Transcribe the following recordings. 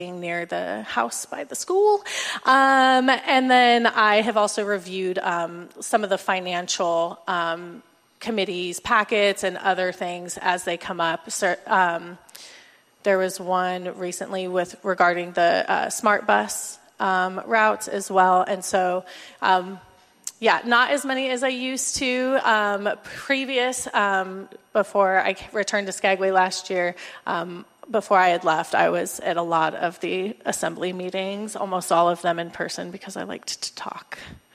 near the house by the school. And then I have also reviewed some of the financial committees, packets, and other things as they come up. So, there was one recently regarding the smart bus routes as well. And so, not as many as I used to. Before I returned to Skagway last year, before I had left, I was at a lot of the assembly meetings, almost all of them in person, because I liked to talk.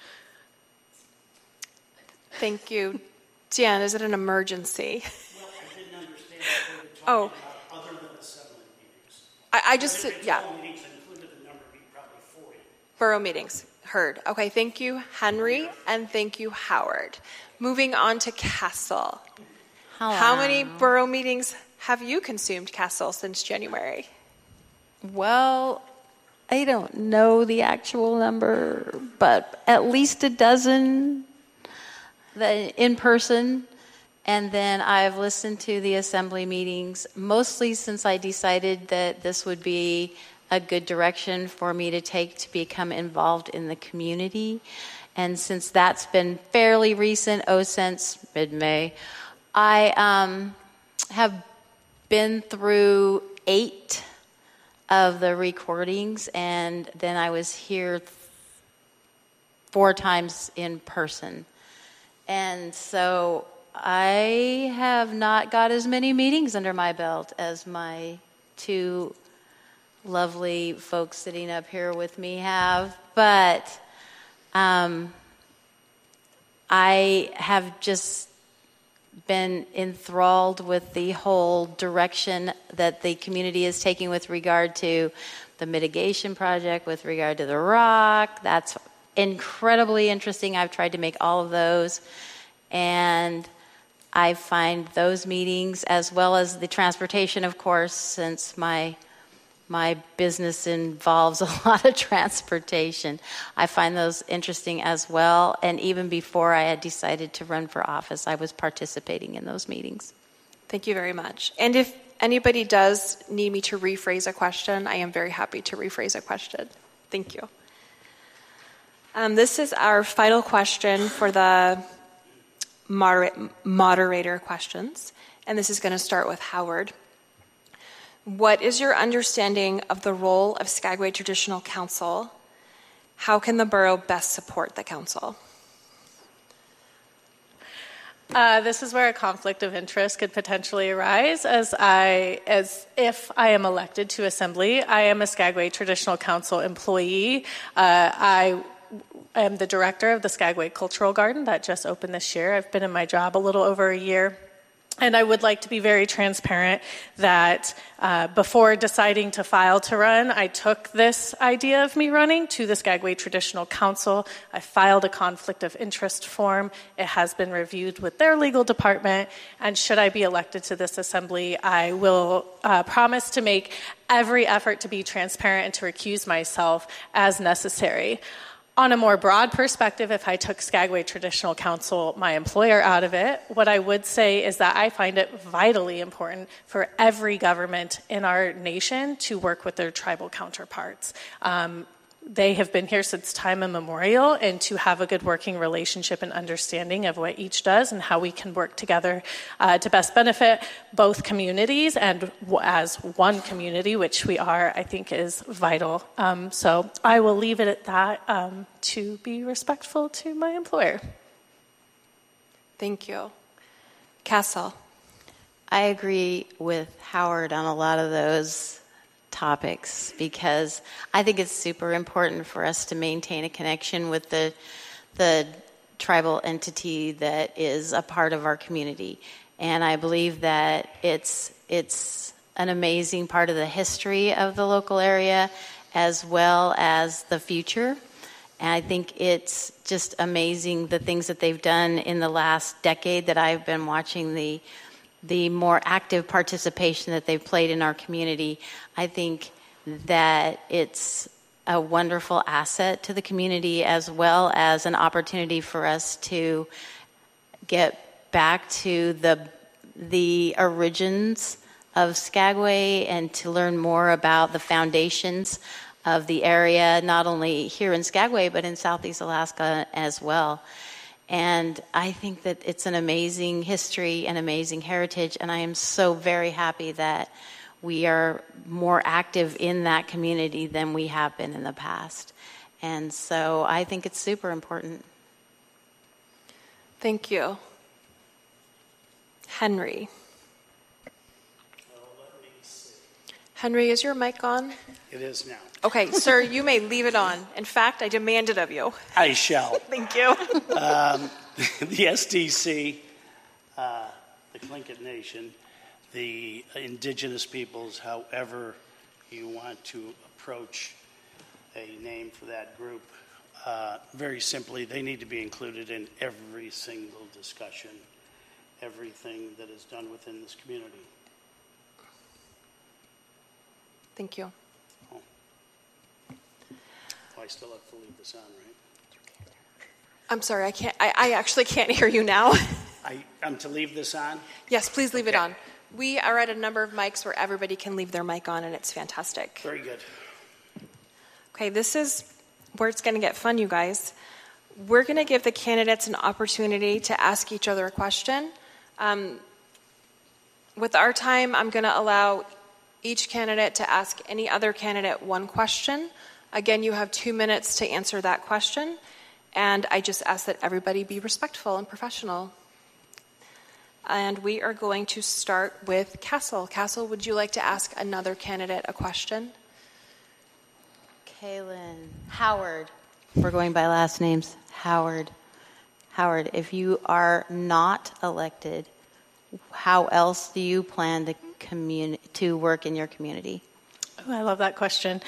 Thank you. Jan, is it an emergency? Well, I didn't understand what they were talking about other than assembly meetings. I just, yeah. Meetings included the number being probably 40. Borough meetings, heard. Okay, thank you, Henry, and thank you, Howard. Moving on to Castle. Hello. How many borough meetings have you consumed, Castle, since January? Well, I don't know the actual number, but at least a dozen in person. And then I've listened to the assembly meetings, mostly since I decided that this would be a good direction for me to take to become involved in the community. And since that's been fairly recent, since mid-May, I have been through 8 of the recordings, and then I was here 4 times in person. And so I have not got as many meetings under my belt as my 2 lovely folks sitting up here with me have, but I have just been enthralled with the whole direction that the community is taking with regard to the mitigation project, with regard to the rock. That's incredibly interesting. I've tried to make all of those, and I find those meetings, as well as the transportation, of course, since my business involves a lot of transportation. I find those interesting as well. And even before I had decided to run for office, I was participating in those meetings. Thank you very much. And if anybody does need me to rephrase a question, I am very happy to rephrase a question. Thank you. This is our final question for the moderator questions. And this is going to start with Howard. What is your understanding of the role of Skagway Traditional Council? How can the borough best support the council? This is where a conflict of interest could potentially arise, as if I am elected to Assembly. I am a Skagway Traditional Council employee. I am the director of the Skagway Cultural Garden that just opened this year. I've been in my job a little over a year. And I would like to be very transparent that before deciding to file to run, I took this idea of me running to the Skagway Traditional Council. I filed a conflict of interest form. It has been reviewed with their legal department. And should I be elected to this assembly, I will promise to make every effort to be transparent and to recuse myself as necessary. On a more broad perspective, if I took Skagway Traditional Council, my employer, out of it, what I would say is that I find it vitally important for every government in our nation to work with their tribal counterparts. They have been here since time immemorial, and to have a good working relationship and understanding of what each does and how we can work together to best benefit both communities and as one community, which we are, I think is vital. So I will leave it at that to be respectful to my employer. Thank you. Castle. I agree with Howard on a lot of those topics, because I think it's super important for us to maintain a connection with the tribal entity that is a part of our community. And I believe that it's an amazing part of the history of the local area as well as the future. And I think it's just amazing the things that they've done in the last decade that I've been watching, the more active participation that they've played in our community. I think that it's a wonderful asset to the community, as well as an opportunity for us to get back to the origins of Skagway and to learn more about the foundations of the area, not only here in Skagway, but in Southeast Alaska as well. And I think that it's an amazing history and amazing heritage, and I am so very happy that we are more active in that community than we have been in the past. And so I think it's super important. Thank you. Henry. Let me see. Henry, is your mic on? It is now. Okay, sir, you may leave it on. In fact, I demand it of you. I shall. Thank you. The SDC, the Tlingit Nation, the indigenous peoples, however you want to approach a name for that group, very simply, they need to be included in every single discussion, everything that is done within this community. Thank you. Oh, I still have to leave this on, right? I'm sorry, I can't. I actually can't hear you now. I'm to leave this on? Yes, please leave it Okay. on. We are at a number of mics where everybody can leave their mic on, and it's fantastic. Very good. Okay, this is where it's going to get fun, you guys. We're going to give the candidates an opportunity to ask each other a question. With our time, I'm going to allow each candidate to ask any other candidate one question. Again, you have 2 minutes to answer that question. And I just ask that everybody be respectful and professional. And we are going to start with Castle. Castle, would you like to ask another candidate a question? Kaylin. Howard. We're going by last names. Howard. Howard, if you are not elected, how else do you plan to work in your community? Oh, I love that question.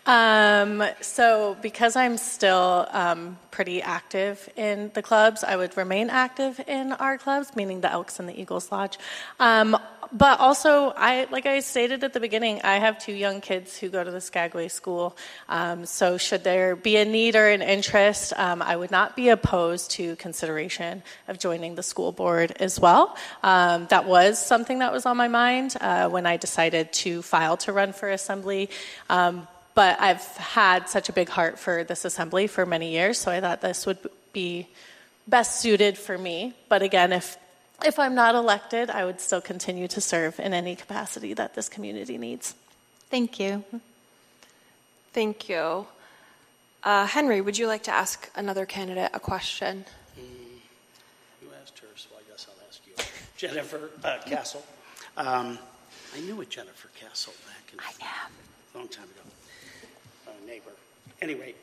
So because I'm still pretty active in the clubs, I would remain active in our clubs, meaning the Elks and the Eagles Lodge. But also, like I stated at the beginning, I have 2 young kids who go to the Skagway School. So should there be a need or an interest, I would not be opposed to consideration of joining the school board as well. That was something that was on my mind when I decided to file to run for assembly. But I've had such a big heart for this assembly for many years, so I thought this would be best suited for me. But again, if I'm not elected, I would still continue to serve in any capacity that this community needs. Thank you. Thank you. Henry, would you like to ask another candidate a question? You asked her, so I guess I'll ask you. Jennifer Castle. I knew a Jennifer Castle back in a long time ago. Neighbor. Anyway,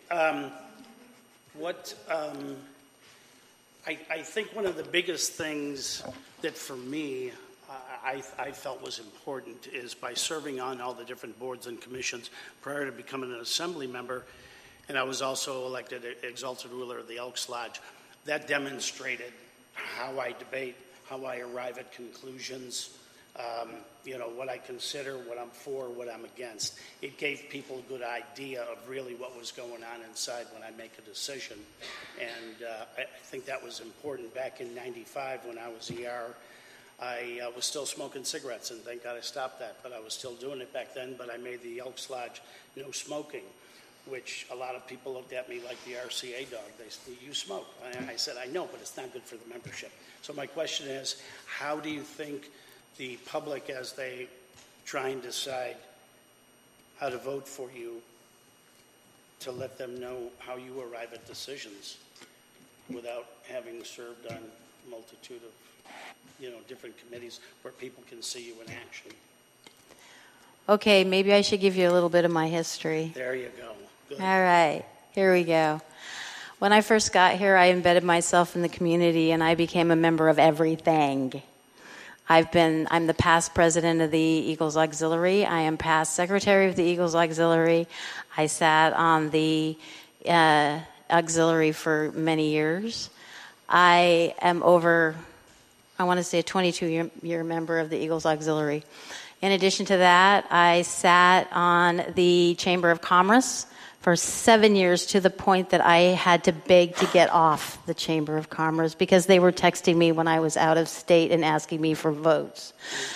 I think one of the biggest things that for me I felt was important is by serving on all the different boards and commissions prior to becoming an assembly member, and I was also elected exalted ruler of the Elks Lodge. That demonstrated how I debate, how I arrive at conclusions, what I consider, what I'm for, what I'm against. It gave people a good idea of really what was going on inside when I make a decision. And I think that was important. Back in 95 when I was ER, I was still smoking cigarettes, and thank God I stopped that. But I was still doing it back then, but I made the Elks Lodge no smoking, which a lot of people looked at me like the RCA dog. They said, "You smoke." I said, "I know, but it's not good for the membership." So my question is, how do you think the public, as they try and decide how to vote for you, to let them know how you arrive at decisions without having served on a multitude of different committees where people can see you in action? Okay, maybe I should give you a little bit of my history. There you go. Good. All right, here we go. When I first got here, I embedded myself in the community, and I became a member of everything. I'm the past president of the Eagles Auxiliary. I am past secretary of the Eagles Auxiliary. I sat on the auxiliary for many years. I am a 22-year member of the Eagles Auxiliary. In addition to that, I sat on the Chamber of Commerce for 7 years, to the point that I had to beg to get off the Chamber of Commerce because they were texting me when I was out of state and asking me for votes.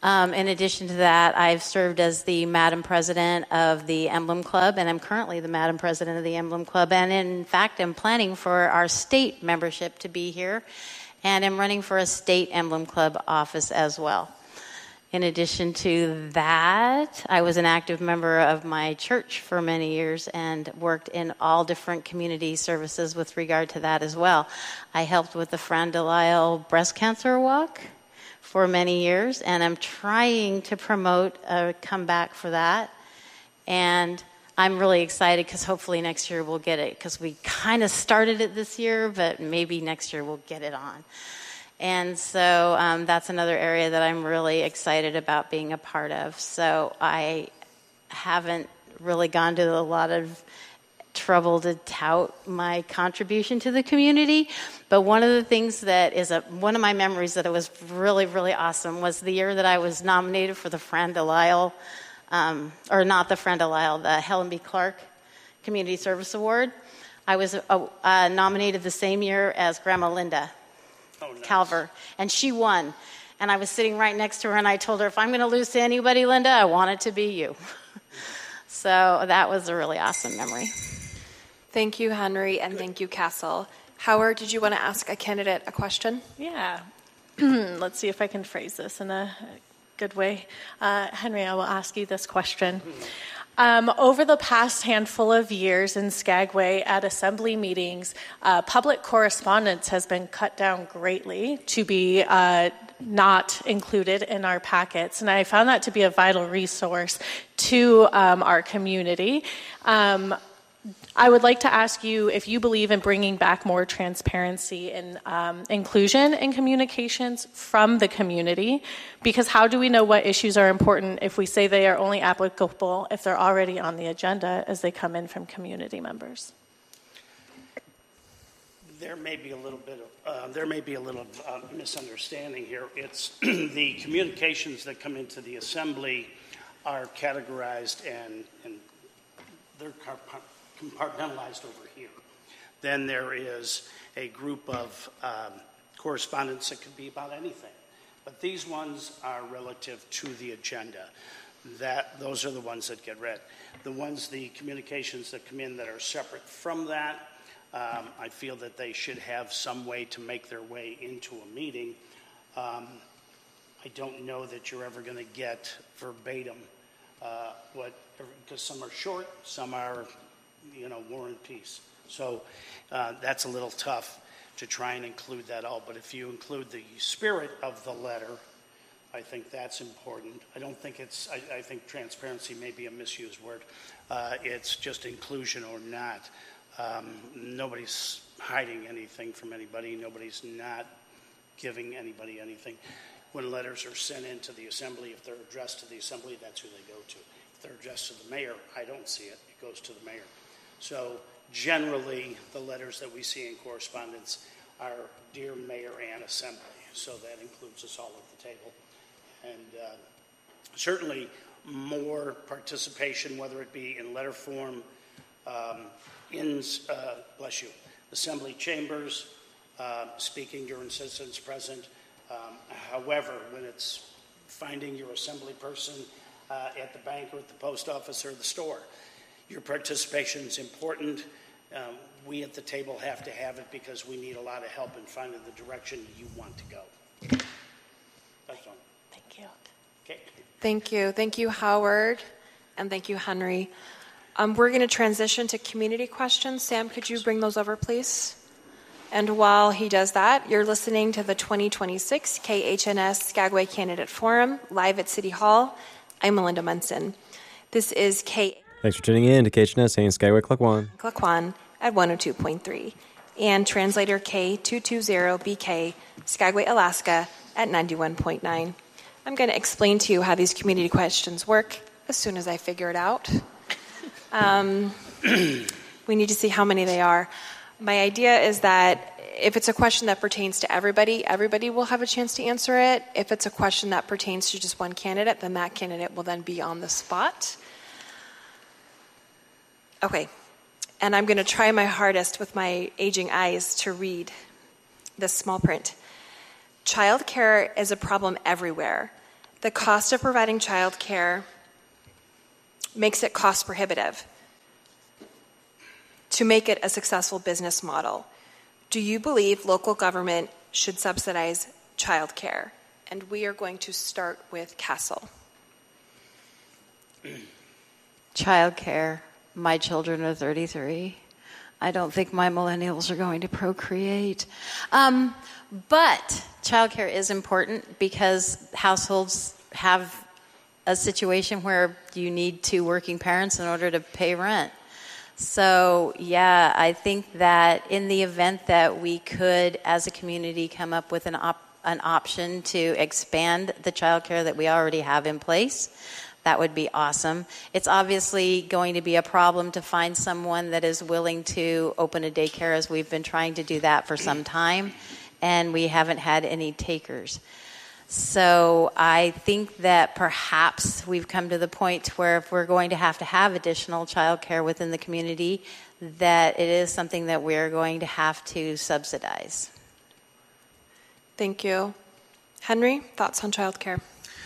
In addition to that, I've served as the Madam President of the Emblem Club, and I'm currently the Madam President of the Emblem Club. And in fact, I'm planning for our state membership to be here, and I'm running for a state Emblem Club office as well. In addition to that, I was an active member of my church for many years and worked in all different community services with regard to that as well. I helped with the Fran Delisle Breast Cancer Walk for many years, and I'm trying to promote a comeback for that. And I'm really excited because hopefully next year we'll get it, because we kind of started it this year, but maybe next year we'll get it on. And so that's another area that I'm really excited about being a part of. So I haven't really gone to a lot of trouble to tout my contribution to the community. But one of the things that is one of my memories that it was really, really awesome was the year that I was nominated for the Fran Delisle, or not the Fran Delisle, the Helen B. Clark Community Service Award. I was nominated the same year as Grandma Linda. Oh, nice. Calver, and she won. And I was sitting right next to her, and I told her, if I'm going to lose to anybody, Linda, I want it to be you. So that was a really awesome memory. Thank you, Henry, and thank you, Castle. Howard, did you want to ask a candidate a question? Yeah. Let's see if I can phrase this in a good way. Henry, I will ask you this question. Over the past handful of years in Skagway at assembly meetings, public correspondence has been cut down greatly to be not included in our packets. And I found that to be a vital resource to our community. I would like to ask you if you believe in bringing back more transparency and inclusion in communications from the community, because how do we know what issues are important if we say they are only applicable if they're already on the agenda as they come in from community members? There may be a little bit of misunderstanding here. It's the communications that come into the assembly are categorized and they're compartmentalized over here. Then there is a group of correspondence that could be about anything. But these ones are relative to the agenda. Those are the ones that get read. The communications that come in that are separate from that, I feel that they should have some way to make their way into a meeting. I don't know that you're ever going to get verbatim because some are short, some are War and Peace. So that's a little tough to try and include that all. But if you include the spirit of the letter, I think that's important. I don't think I think transparency may be a misused word. It's just inclusion or not. Nobody's hiding anything from anybody. Nobody's not giving anybody anything. When letters are sent into the assembly, if they're addressed to the assembly, that's who they go to. If they're addressed to the mayor, I don't see it. It goes to the mayor. So generally, the letters that we see in correspondence are Dear Mayor and Assembly. So that includes us all at the table. And certainly more participation, whether it be in letter form, in, assembly chambers, speaking during citizens present. However, when it's finding your assembly person at the bank or at the post office or the store, your participation is important. We at the table have to have it because we need a lot of help in finding the direction you want to go. That's all. Thank you. Okay. Thank you. Thank you, Howard, and thank you, Henry. We're going to transition to community questions. Sam, could you bring those over, please? And while he does that, you're listening to the 2026 KHNS Skagway Candidate Forum live at City Hall. I'm Melinda Munson. This is Thanks for tuning in to KHNS and Skagway Klukwan at 102.3 and translator K220BK Skagway, Alaska at 91.9. I'm going to explain to you how these community questions work as soon as I figure it out. We need to see how many they are. My idea is that if it's a question that pertains to everybody, everybody will have a chance to answer it. If it's a question that pertains to just one candidate, then that candidate will then be on the spot. Okay, and I'm going to try my hardest with my aging eyes to read this small print. Childcare is a problem everywhere. the cost of providing childcare makes it cost prohibitive to make it a successful business model. Do you believe local government should subsidize childcare? And we are going to start with Castle. Childcare. My children are 33. I don't think my millennials are going to procreate. But childcare is important because households have a situation where you need two working parents in order to pay rent. So, yeah, I think that in the event that we could, as a community, come up with an option to expand the childcare that we already have in place, that would be awesome. It's obviously going to be a problem to find someone that is willing to open a daycare, as we've been trying to do that for some time, and we haven't had any takers. So I think that perhaps we've come to the point where if we're going to have additional childcare within the community, that it is something that we're going to have to subsidize. Thank you. Henry, thoughts on childcare?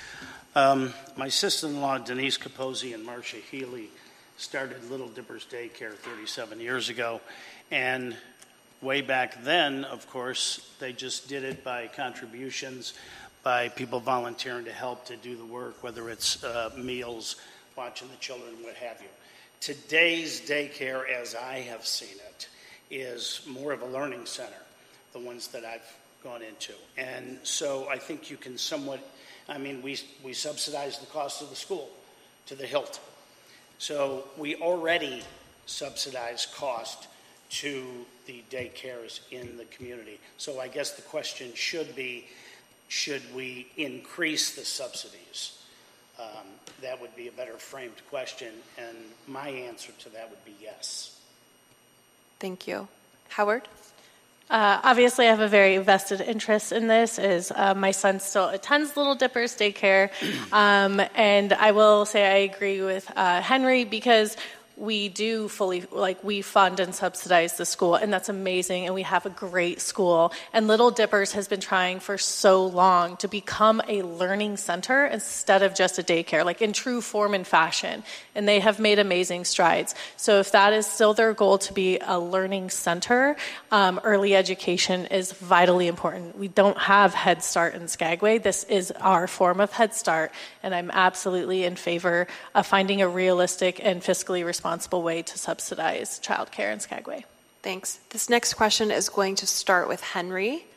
My sister-in-law, Denise Capozzi, and Marcia Healy started Little Dippers Daycare 37 years ago. And way back then, of course, they just did it by contributions, by people volunteering to help to do the work, whether it's meals, watching the children, what have you. Today's daycare, as I have seen it, is more of a learning center, the ones that I've gone into. And so I think you can somewhat, we subsidize the cost of the school to the hilt. So we already subsidize cost to the daycares in the community. So I guess the question should be, should we increase the subsidies? That would be a better framed question, and my answer to that would be yes. Thank you. Howard? Obviously, I have a very vested interest in this, as my son still attends Little Dippers Daycare. And I will say I agree with Henry, because we do we fund and subsidize the school, and that's amazing, and we have a great school. And Little Dippers has been trying for so long to become a learning center instead of just a daycare, like in true form and fashion, and they have made amazing strides. So if that is still their goal, to be a learning center, early education is vitally important. We don't have Head Start in Skagway. This is our form of Head Start, and I'm absolutely in favor of finding a realistic and fiscally responsible way to subsidize childcare in Skagway. Thanks. This next question is going to start with Henry.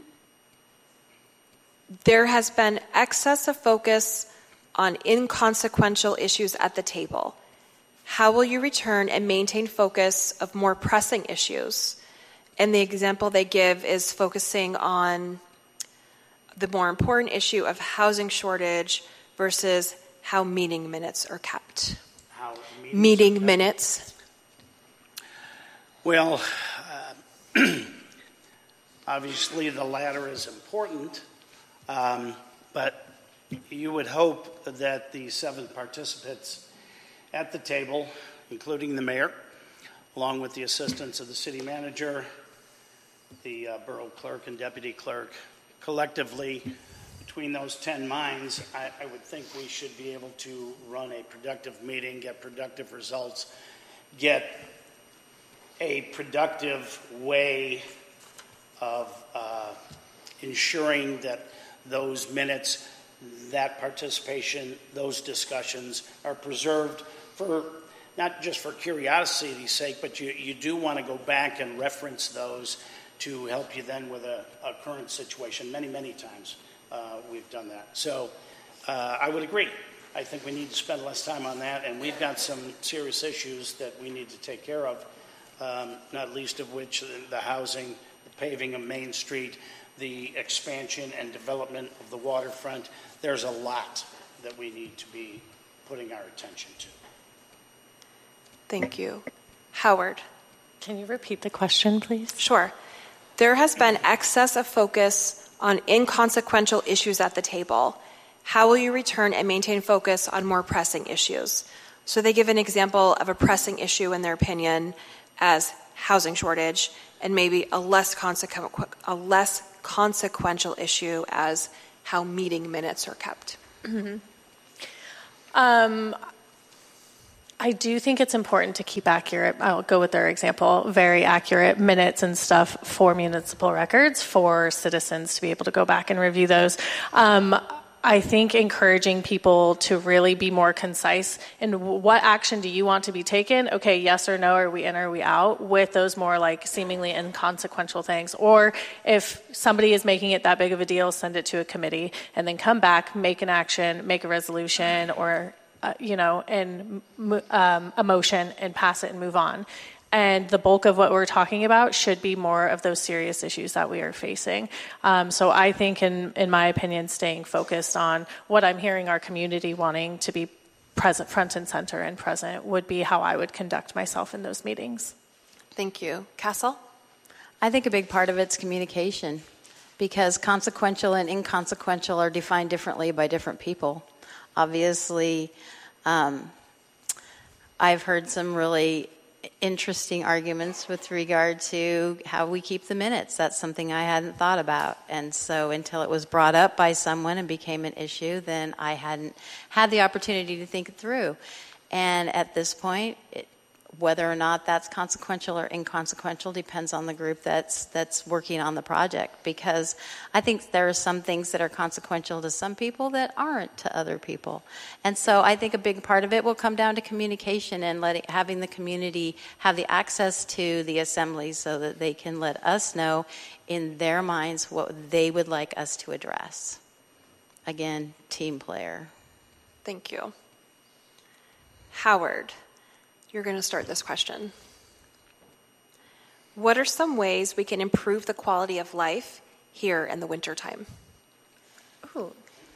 There has been excessive focus on inconsequential issues at the table. How will you return and maintain focus of more pressing issues? And the example they give is focusing on the more important issue of housing shortage versus how meeting minutes are kept. Meeting minutes. Well, obviously the latter is important, but you would hope that the 7 participants at the table, including the mayor, along with the assistance of the city manager, the borough clerk and deputy clerk, collectively, between those 10 minds, I would think we should be able to run a productive meeting, get productive results, get a productive way of ensuring that those minutes, that participation, those discussions are preserved for not just for curiosity's sake, but you do want to go back and reference those to help you then with a current situation. Many, many times we've done that. So I would agree. I think we need to spend less time on that, and we've got some serious issues that we need to take care of, not least of which the housing, the paving of Main Street, the expansion and development of the waterfront. There's a lot that we need to be putting our attention to. Thank you. Howard? Can you repeat the question, please? Sure. There has been excess of focus on inconsequential issues at the table. How will you return and maintain focus on more pressing issues? So they give an example of a pressing issue in their opinion as housing shortage, and maybe a less consequential issue as how meeting minutes are kept. I do think it's important to keep accurate, I'll go with their example, very accurate minutes and stuff for municipal records for citizens to be able to go back and review those. I think encouraging people to really be more concise in what action do you want to be taken? Okay, yes or no, are we in or are we out? With those more like seemingly inconsequential things. Or if somebody is making it that big of a deal, send it to a committee and then come back, make an action, make a resolution or and a motion and pass it and move on. And the bulk of what we're talking about should be more of those serious issues that we are facing. So I think, in my opinion, staying focused on what I'm hearing our community wanting to be present, front and center and present would be how I would conduct myself in those meetings. Thank you. Castle? I think a big part of it's communication, because consequential and inconsequential are defined differently by different people. Obviously, I've heard some really interesting arguments with regard to how we keep the minutes. That's something I hadn't thought about. And so until it was brought up by someone and became an issue, then I hadn't had the opportunity to think it through. And at this point, whether or not that's consequential or inconsequential depends on the group that's working on the project, because I think there are some things that are consequential to some people that aren't to other people. And so I think a big part of it will come down to communication and having the community have the access to the assembly so that they can let us know in their minds what they would like us to address. Again, team player. Thank you. Howard, you're going to start this question. What are some ways we can improve the quality of life here in the wintertime? Ooh.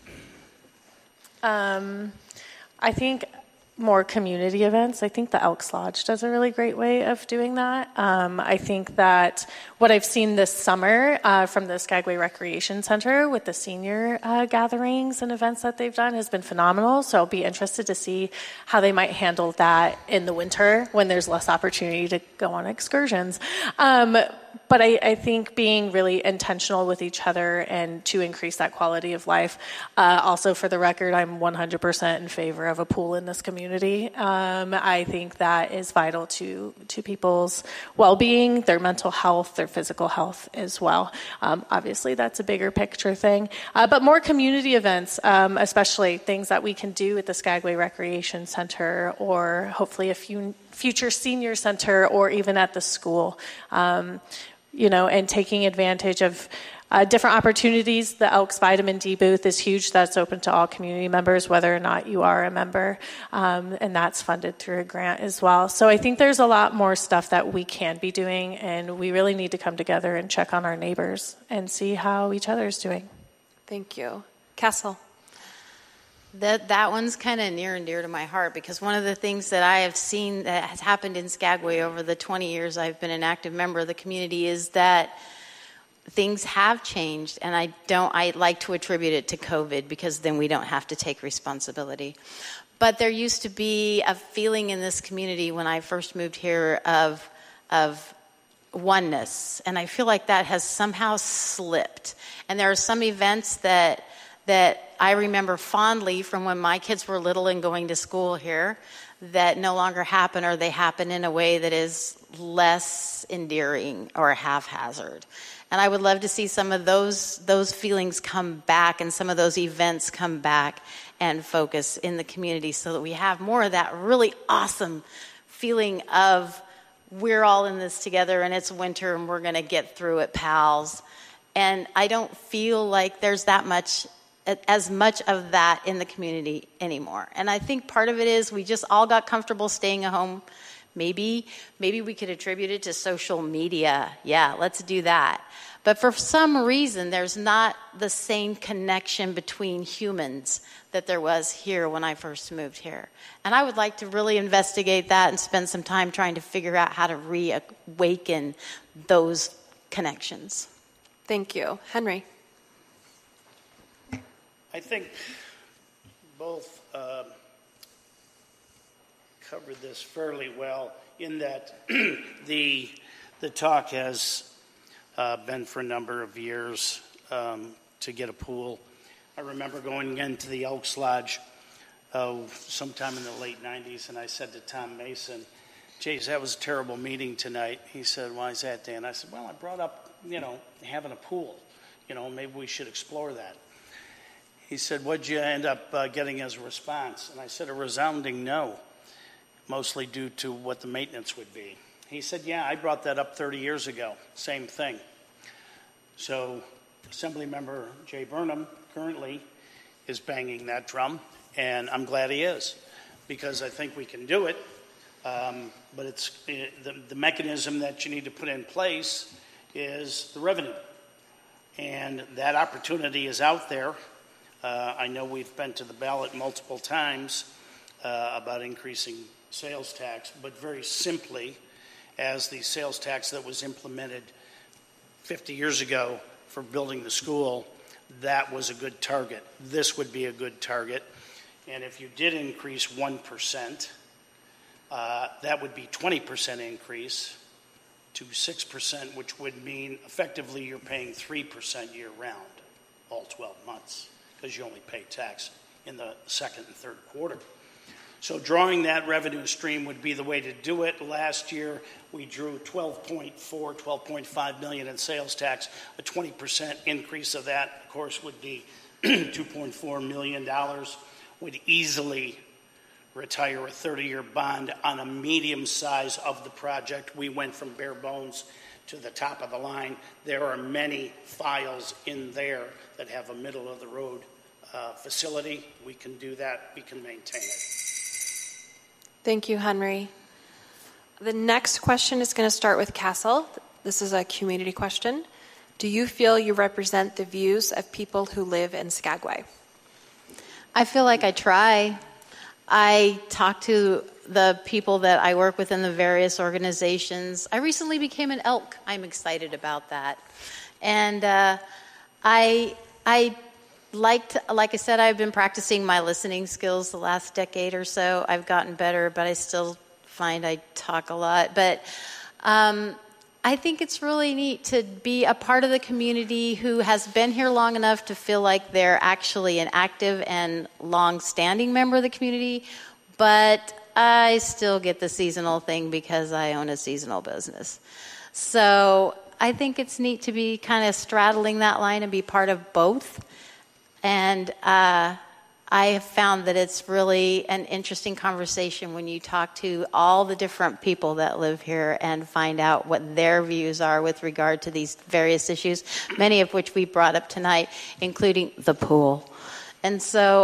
I think more community events. I think the Elks Lodge does a really great way of doing that. I think that what I've seen this summer from the Skagway Recreation Center with the senior gatherings and events that they've done has been phenomenal. So I'll be interested to see how they might handle that in the winter when there's less opportunity to go on excursions. But I think being really intentional with each other and to increase that quality of life. Also, for the record, I'm 100% in favor of a pool in this community. I think that is vital to people's well-being, their mental health, their physical health as well. Obviously, that's a bigger picture thing. But more community events, especially things that we can do at the Skagway Recreation Center or hopefully a future senior center or even at the school. And taking advantage of different opportunities. The Elks Vitamin D booth is huge. That's open to all community members, whether or not you are a member. And that's funded through a grant as well. So I think there's a lot more stuff that we can be doing, and we really need to come together and check on our neighbors and see how each other's doing. Thank you. Castle? That one's kind of near and dear to my heart, because one of the things that I have seen that has happened in Skagway over the 20 years I've been an active member of the community is that things have changed, and I like to attribute it to COVID, because then we don't have to take responsibility. But there used to be a feeling in this community when I first moved here of oneness, and I feel like that has somehow slipped. And there are some events that I remember fondly from when my kids were little and going to school here that no longer happen, or they happen in a way that is less endearing or haphazard. And I would love to see some of those feelings come back and some of those events come back and focus in the community so that we have more of that really awesome feeling of we're all in this together and it's winter and we're going to get through it, pals. And I don't feel like there's as much of that in the community anymore. And I think part of it is we just all got comfortable staying at home. Maybe we could attribute it to social media. Yeah, let's do that. But for some reason, there's not the same connection between humans that there was here when I first moved here. And I would like to really investigate that and spend some time trying to figure out how to reawaken those connections. Thank you. Henry? I think both covered this fairly well in that the talk has been for a number of years to get a pool. I remember going into the Elks Lodge sometime in the late 90s, and I said to Tom Mason, "Geez, that was a terrible meeting tonight." He said, "Why is that, Dan?" I said, "Well, I brought up, having a pool. Maybe we should explore that." He said, "What'd you end up getting as a response?" And I said, "A resounding no, mostly due to what the maintenance would be." He said, "Yeah, I brought that up 30 years ago. Same thing." So Assemblymember Jay Burnham currently is banging that drum, and I'm glad he is, because I think we can do it. But it's the mechanism that you need to put in place is the revenue. And that opportunity is out there. I know we've been to the ballot multiple times about increasing sales tax, but very simply, as the sales tax that was implemented 50 years ago for building the school, that was a good target. This would be a good target. And if you did increase 1%, that would be 20% increase to 6%, which would mean effectively you're paying 3% year-round, all 12 months, because you only pay tax in the second and third quarter. So drawing that revenue stream would be the way to do it. Last year, we drew $12.5 million in sales tax. A 20% increase of that, of course, would be $2.4 million, would easily retire a 30-year bond on a medium size of the project. We went from bare bones to the top of the line. There are many files in there that have a middle-of-the-road facility. We can do that. We can maintain it. Thank you, Henry. The next question is going to start with Castle. This is a community question. Do you feel you represent the views of people who live in Skagway? I feel like I try. I talk to the people that I work with in the various organizations. I recently became an elk. I'm excited about that. And I like I said, I've been practicing my listening skills the last decade or so. I've gotten better, but I still find I talk a lot. But I think it's really neat to be a part of the community who has been here long enough to feel like they're actually an active and long-standing member of the community. But I still get the seasonal thing because I own a seasonal business. So I think it's neat to be kind of straddling that line and be part of both. And I have found that it's really an interesting conversation when you talk to all the different people that live here and find out what their views are with regard to these various issues, many of which we brought up tonight, including the pool. And so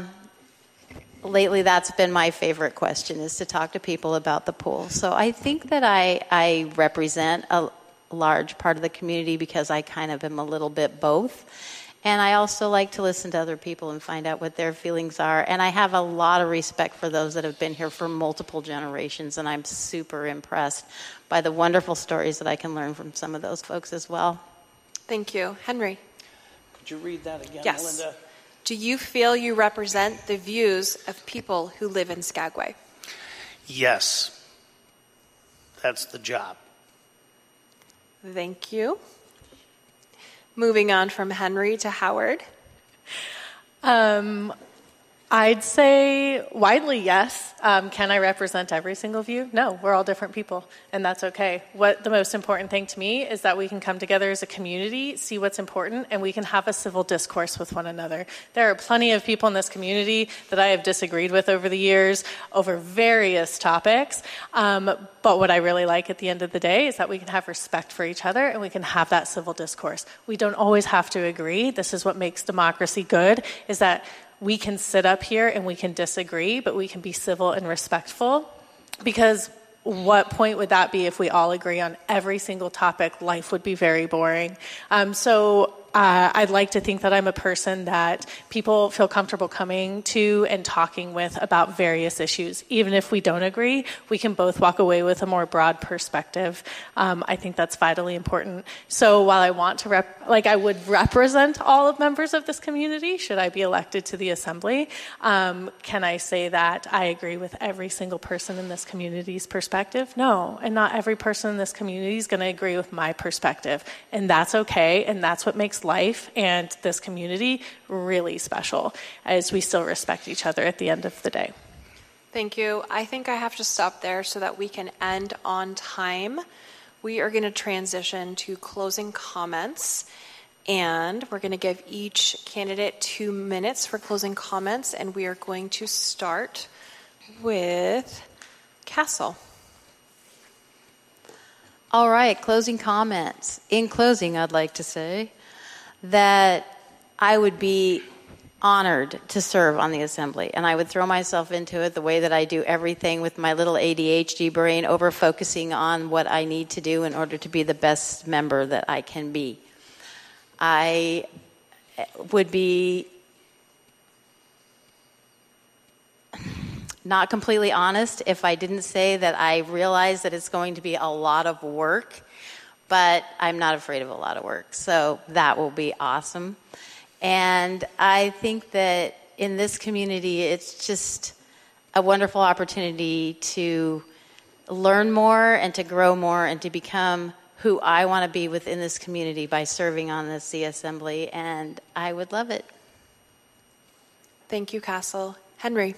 lately that's been my favorite question, is to talk to people about the pool. So I think that I represent a large part of the community because I kind of am a little bit both. And I also like to listen to other people and find out what their feelings are. And I have a lot of respect for those that have been here for multiple generations, and I'm super impressed by the wonderful stories that I can learn from some of those folks as well. Thank you. Henry? Could you read that again, Yes. Linda? Do you feel you represent the views of people who live in Skagway? Yes. That's the job. Thank you. Moving on from Henry to Howard. I'd say widely yes. Can I represent every single view? No, we're all different people, and that's okay. What the most important thing to me is that we can come together as a community, see what's important, and we can have a civil discourse with one another. There are plenty of people in this community that I have disagreed with over the years over various topics, but what I really like at the end of the day is that we can have respect for each other and we can have that civil discourse. We don't always have to agree. This is what makes democracy good, is that we can sit up here and we can disagree, but we can be civil and respectful, because what point would that be if we all agree on every single topic? Life would be very boring. I'd like to think that I'm a person that people feel comfortable coming to and talking with about various issues. Even if we don't agree, we can both walk away with a more broad perspective. I think that's vitally important. So while I want to I would represent all of members of this community, should I be elected to the assembly, can I say that I agree with every single person in this community's perspective? No, and not every person in this community is going to agree with my perspective. And that's okay, and that's what makes this life and this community really special, as we still respect each other at the end of the day. Thank you. I think I have to stop there so that we can end on time. We are going to transition to closing comments, and we're going to give each candidate 2 minutes for closing comments, and we are going to start with Castle. All right, closing comments. In closing, I'd like to say that I would be honored to serve on the Assembly, and I would throw myself into it the way that I do everything with my little ADHD brain, over focusing on what I need to do in order to be the best member that I can be. I would be not completely honest if I didn't say that I realize that it's going to be a lot of work, but I'm not afraid of a lot of work, so that will be awesome. And I think that in this community, it's just a wonderful opportunity to learn more and to grow more and to become who I want to be within this community by serving on the Assembly, and I would love it. Thank you, Castle. Henry.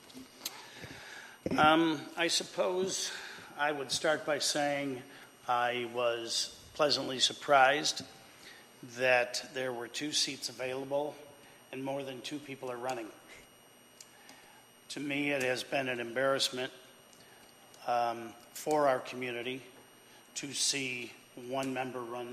I suppose I would start by saying I was pleasantly surprised that there were 2 seats available and more than 2 people are running. To me, it has been an embarrassment for our community to see 1 member run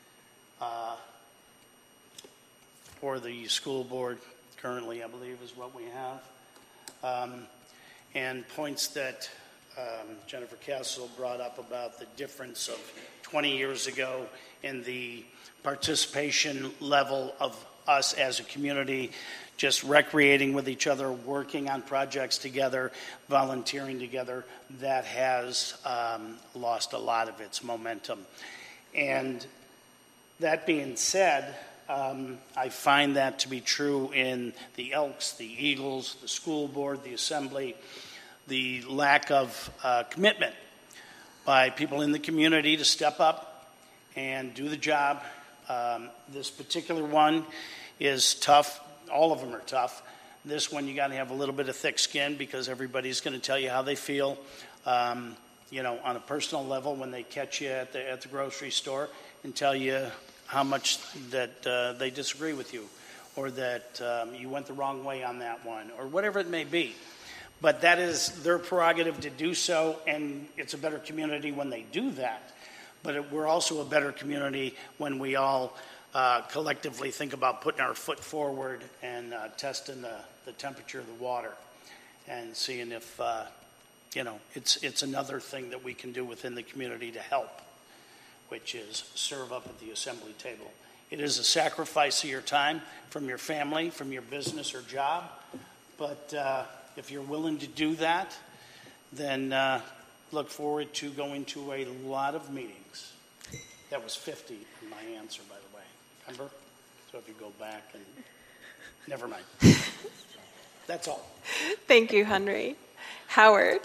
for the school board. Currently, I believe, is what we have. And points that Jennifer Castle brought up about the difference of 20 years ago in the participation level of us as a community, just recreating with each other, working on projects together, volunteering together, that has lost a lot of its momentum. And that being said, I find that to be true in the Elks, the Eagles, the school board, the Assembly, the lack of commitment by people in the community to step up and do the job. This particular one is tough. All of them are tough. This one, you got to have a little bit of thick skin because everybody's going to tell you how they feel, on a personal level when they catch you at the grocery store and tell you how much that they disagree with you, or that you went the wrong way on that one, or whatever it may be. But that is their prerogative to do so, and it's a better community when they do that. But we're also a better community when we all collectively think about putting our foot forward and testing the temperature of the water and seeing if, it's another thing that we can do within the community to help, which is serve up at the Assembly table. It is a sacrifice of your time from your family, from your business or job, but if you're willing to do that, then look forward to going to a lot of meetings. That was 50 in my answer, by the way. Remember? So if you go back and... Never mind. That's all. Thank you, Henry. Howard.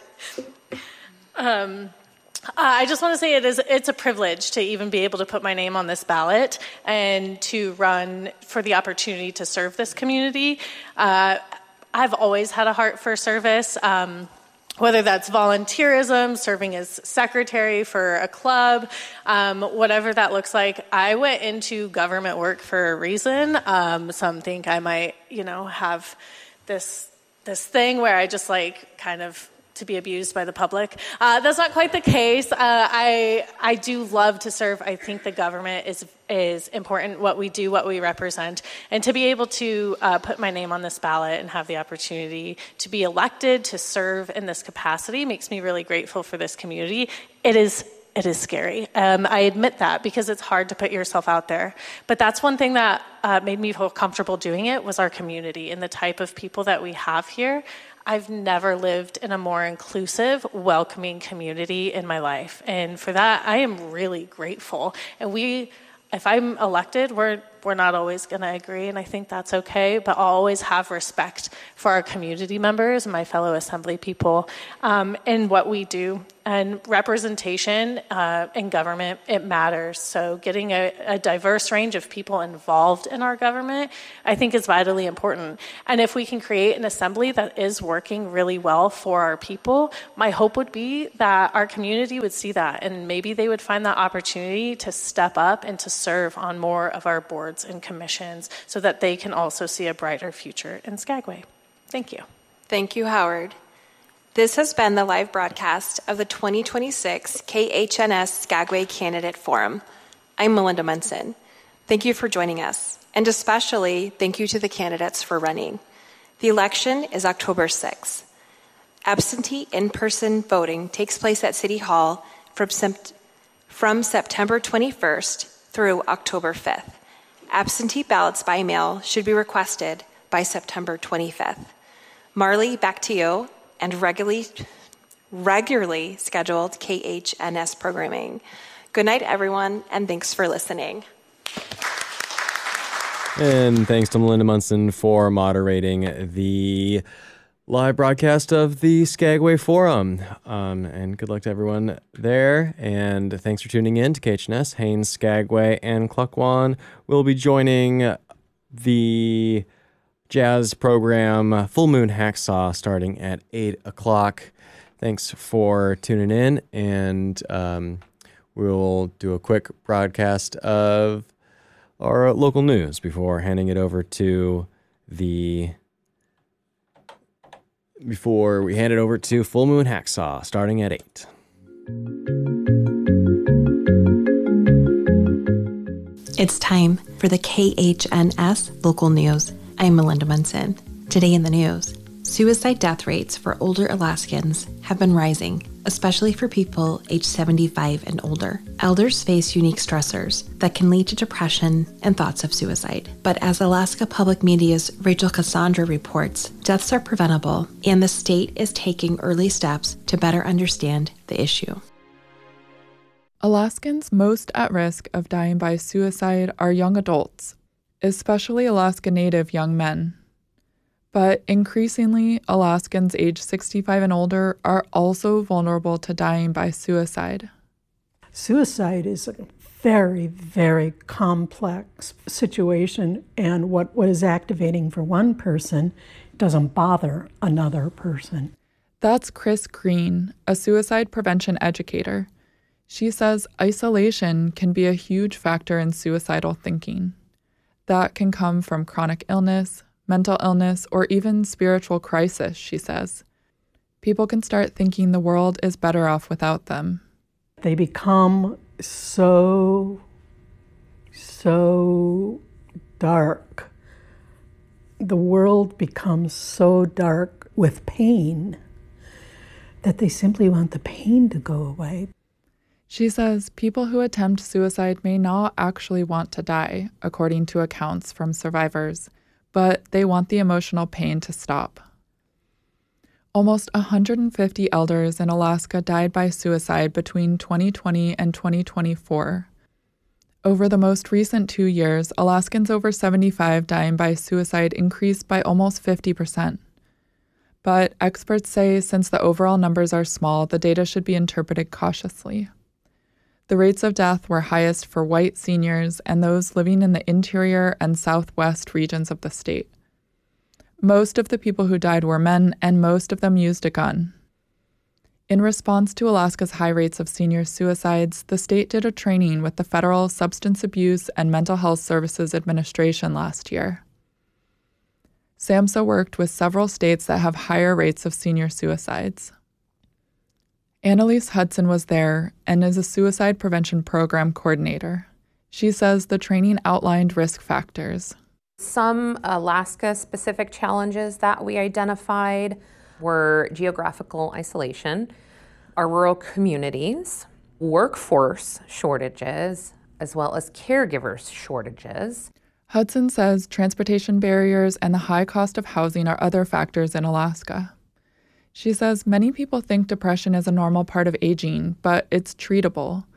I just want to say it's a privilege to even be able to put my name on this ballot and to run for the opportunity to serve this community. I've always had a heart for service, whether that's volunteerism, serving as secretary for a club, whatever that looks like. I went into government work for a reason. Some think I might, have this thing where I just kind of to be abused by the public. That's not quite the case. I do love to serve. I think the government is important, what we do, what we represent. And to be able to put my name on this ballot and have the opportunity to be elected to serve in this capacity makes me really grateful for this community. It is scary. I admit that because it's hard to put yourself out there. But that's one thing that made me feel comfortable doing it was our community and the type of people that we have here. I've never lived in a more inclusive, welcoming community in my life. And for that, I am really grateful. And if I'm elected, we're we're not always going to agree, and I think that's okay, but I'll always have respect for our community members and my fellow Assembly people in what we do. And representation in government, it matters. So getting a diverse range of people involved in our government, I think, is vitally important. And if we can create an Assembly that is working really well for our people, my hope would be that our community would see that, and maybe they would find that opportunity to step up and to serve on more of our boards and commissions so that they can also see a brighter future in Skagway. Thank you. Thank you, Howard. This has been the live broadcast of the 2026 KHNS Skagway Candidate Forum. I'm Melinda Munson. Thank you for joining us, and especially thank you to the candidates for running. The election is October 6th. Absentee in-person voting takes place at City Hall from September 21st through October 5th. Absentee ballots by mail should be requested by September 25th. Marley, back to you, and regularly scheduled KHNS programming. Good night, everyone, and thanks for listening. And thanks to Melinda Munson for moderating the live broadcast of the Skagway Forum. And good luck to everyone there. And thanks for tuning in to KHNS. Haines, Skagway, and Klukwan will be joining the jazz program Full Moon Hacksaw starting at 8 o'clock. Thanks for tuning in, and we'll do a quick broadcast of our local news before handing it over to before we hand it over to Full Moon Hacksaw starting at 8. It's time for the KHNS local news. I'm Melinda Munson. Today in the news, suicide death rates for older Alaskans have been rising, especially for people aged 75 and older. Elders face unique stressors that can lead to depression and thoughts of suicide. But as Alaska Public Media's Rachel Cassandra reports, deaths are preventable, and the state is taking early steps to better understand the issue. Alaskans most at risk of dying by suicide are young adults, especially Alaska Native young men. But increasingly, Alaskans aged 65 and older are also vulnerable to dying by suicide. Suicide is a very, very complex situation, and what is activating for one person doesn't bother another person. That's Chris Green, a suicide prevention educator. She says isolation can be a huge factor in suicidal thinking. That can come from chronic illness, mental illness, or even spiritual crisis, she says. People can start thinking the world is better off without them. They become so dark. The world becomes so dark with pain that they simply want the pain to go away. She says people who attempt suicide may not actually want to die, according to accounts from survivors, but they want the emotional pain to stop. Almost 150 elders in Alaska died by suicide between 2020 and 2024. Over the most recent 2 years, Alaskans over 75 dying by suicide increased by almost 50%. But experts say since the overall numbers are small, the data should be interpreted cautiously. The rates of death were highest for white seniors and those living in the interior and southwest regions of the state. Most of the people who died were men, and most of them used a gun. In response to Alaska's high rates of senior suicides, the state did a training with the Federal Substance Abuse and Mental Health Services Administration last year. SAMHSA worked with several states that have higher rates of senior suicides. Annalise Hudson was there and is a suicide prevention program coordinator. She says the training outlined risk factors. Some Alaska-specific challenges that we identified were geographical isolation, our rural communities, workforce shortages, as well as caregivers shortages. Hudson says transportation barriers and the high cost of housing are other factors in Alaska. She says many people think depression is a normal part of aging, but it's treatable,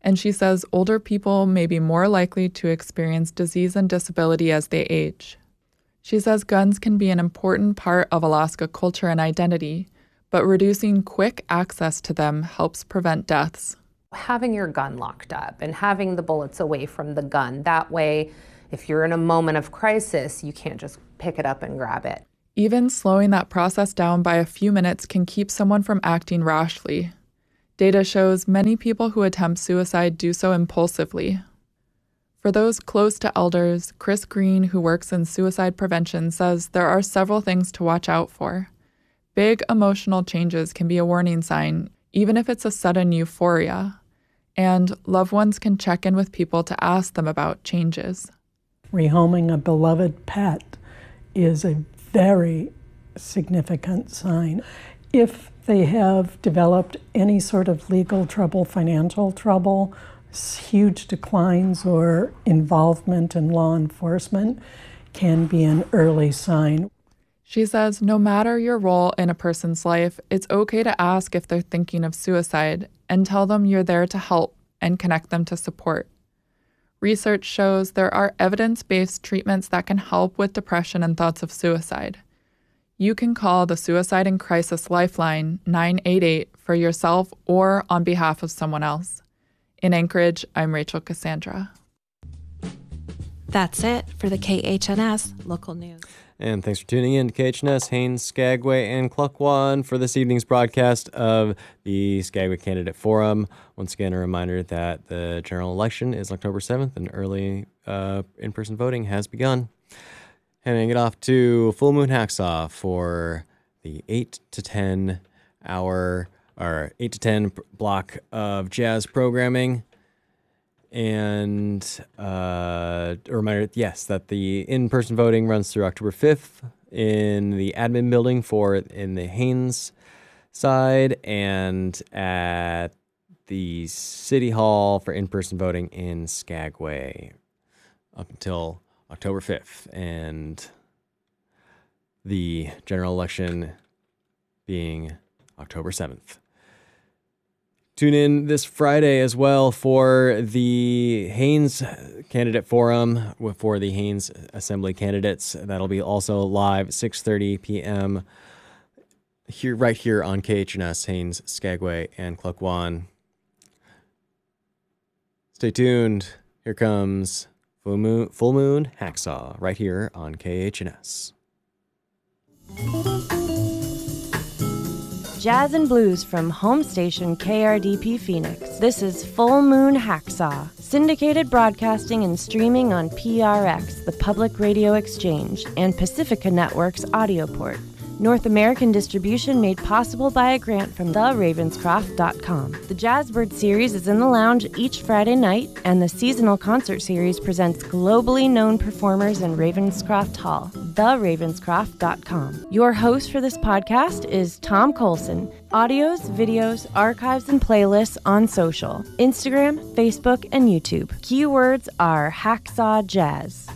And she says older people may be more likely to experience disease and disability as they age. She says guns can be an important part of Alaska culture and identity, but reducing quick access to them helps prevent deaths. Having your gun locked up and having the bullets away from the gun, that way, if you're in a moment of crisis, you can't just pick it up and grab it. Even slowing that process down by a few minutes can keep someone from acting rashly. Data shows many people who attempt suicide do so impulsively. For those close to elders, Chris Green, who works in suicide prevention, says there are several things to watch out for. Big emotional changes can be a warning sign, even if it's a sudden euphoria. And loved ones can check in with people to ask them about changes. Rehoming a beloved pet is a very significant sign. If they have developed any sort of legal trouble, financial trouble, huge declines or involvement in law enforcement can be an early sign. She says no matter your role in a person's life, it's okay to ask if they're thinking of suicide and tell them you're there to help and connect them to support. Research shows there are evidence-based treatments that can help with depression and thoughts of suicide. You can call the Suicide and Crisis Lifeline 988 for yourself or on behalf of someone else. In Anchorage, I'm Rachel Cassandra. That's it for the KHNS local news. And thanks for tuning in to KHNS, Haines, Skagway, and Klukwan for this evening's broadcast of the Skagway Candidate Forum. Once again, a reminder that the general election is October 7th and early in-person voting has begun. Handing it off to Full Moon Hacksaw for the 8 to 10 hour or 8 to 10 block of jazz programming. And a reminder, yes, that the in-person voting runs through October 5th in the admin building in the Haines side and at the City Hall for in-person voting in Skagway up until October 5th. And the general election being October 7th. Tune in this Friday as well for the Haines Candidate Forum for the Haines Assembly candidates. That'll be also live 6:30 p.m. right here on KHNS, Haines, Skagway, and Klukwan. Stay tuned. Here comes Full Moon Hacksaw right here on KHNS. Jazz and blues from home station KRDP Phoenix. This is Full Moon Hacksaw, syndicated broadcasting and streaming on PRX, the Public Radio Exchange, and Pacifica Network's Audioport. North American distribution made possible by a grant from theravenscroft.com. The Jazzbird series is in the lounge each Friday night, and the seasonal concert series presents globally known performers in Ravenscroft Hall. theravenscroft.com. Your host for this podcast is Tom Colson. Audios, videos, archives, and playlists on social, Instagram, Facebook, and YouTube. Keywords are Hacksaw Jazz.